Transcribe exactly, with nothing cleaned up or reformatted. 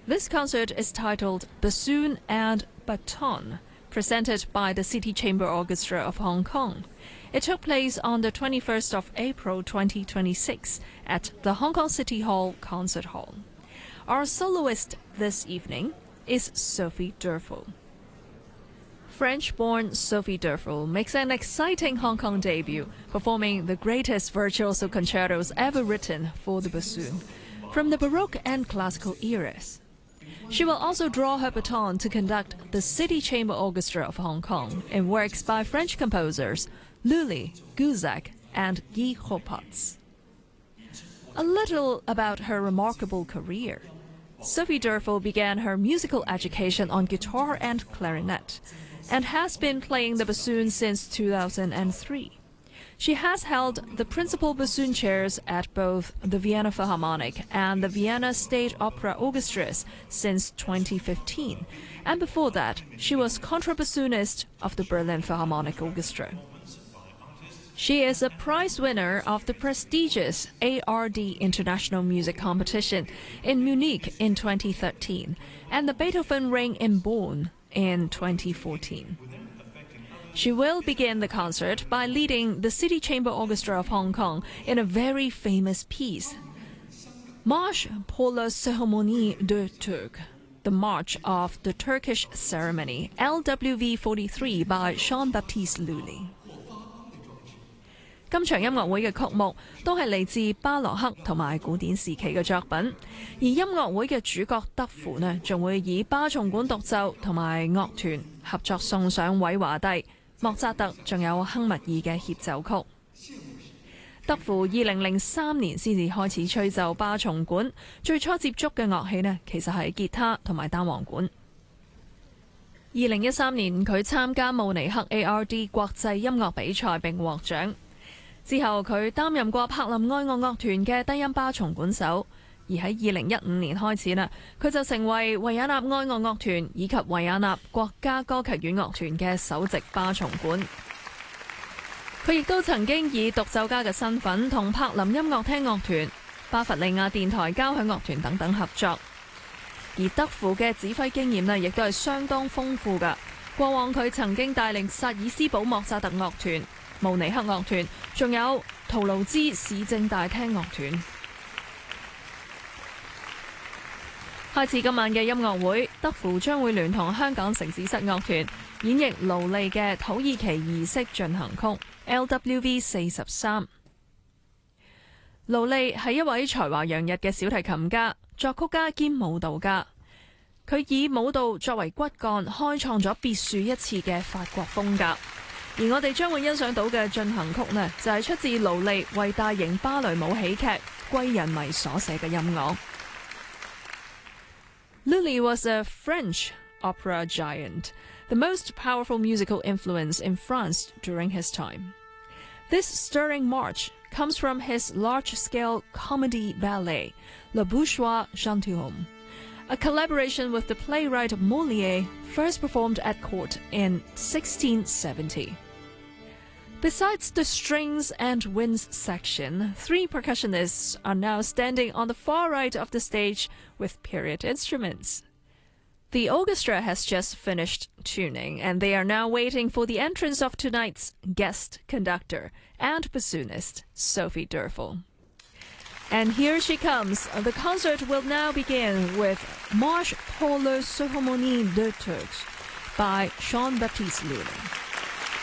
This concert is titled Bassoon and Baton, presented by the City Chamber Orchestra of Hong Kong. It took place on the twenty-first of April twenty twenty-six at the Hong Kong City Hall Concert Hall. Our soloist this evening is Sophie Durfel. French-born Sophie Durfel makes an exciting Hong Kong debut, performing the greatest virtuoso concertos ever written for the bassoon, from the Baroque and classical eras. She will also draw her baton to conduct the City Chamber Orchestra of Hong Kong in works by French composers Lully, Guzac, and Guy Hopatz. A little about her remarkable career. Sophie Durfel began her musical education on guitar and clarinet, and has been playing the bassoon since two thousand three. She has held the principal bassoon chairs at both the Vienna Philharmonic and the Vienna State Opera Orchestras since twenty fifteen, and before that, she was contrabassoonist of the Berlin Philharmonic Orchestra. She is a prize winner of the prestigious A R D International Music Competition in Munich in twenty thirteen and the Beethoven Ring in Bonn in twenty fourteen. She will begin the concert by leading the City Chamber Orchestra of Hong Kong in a very famous piece, Marche pour la Cérémonie de Turc, the March of the Turkish Ceremony, L W V forty-three by Jean-Baptiste Lully. 今場音樂會嘅曲目都係嚟自巴洛克同埋古典時期嘅作品，而音樂會嘅主角德芙呢，仲會以巴松管獨奏同埋樂團合作送上韋華第、莫扎特仲有亨密爾嘅協奏曲。德芙二零零三年先至開始吹奏巴松管，最初接觸嘅樂器呢，其實係吉他同埋單簧管。二零一三年佢參加慕尼黑 A R D 國際音樂比賽並獲獎。之後佢擔任過柏林愛樂樂團嘅低音巴松管手，而喺二零一五年開始啦，佢就成為維也納愛樂樂團以及維也納國家歌劇院樂團嘅首席巴松管。佢亦都曾經以獨奏家嘅身份同柏林音樂廳樂團、巴伐利亞電台交響樂團等等合作。而德芙嘅指揮經驗呢，亦都係相當豐富㗎。過往佢曾經帶領薩爾斯堡莫扎特樂團、慕尼黑樂團，仲有圖盧茲市政大廳樂團。開始今晚嘅音樂會，德芙將會聯同香港城市室樂團演繹勞利嘅土耳其儀式進行曲 L W V 四十三。勞利係一位才華洋溢嘅小提琴家、作曲家兼舞蹈家。佢以舞蹈作為骨幹，開創咗別樹一幟嘅法國風格。而我哋將會欣賞到嘅進行曲呢，就係出自勞利為大型芭蕾舞喜劇《貴人迷》所寫嘅音樂。Lully was a French opera giant, the most powerful musical influence in France during his time. This stirring march comes from his large-scale comedy ballet, Le Bourgeois Gentilhomme, a collaboration with the playwright Molière, first performed at court in sixteen seventy. Besides the strings and winds section, three percussionists are now standing on the far right of the stage with period instruments. The orchestra has just finished tuning, and they are now waiting for the entrance of tonight's guest conductor and bassoonist, Sophie Durfel. And here she comes. The concert will now begin with Marche pour la Cérémonie de Turc by Jean-Baptiste Lully.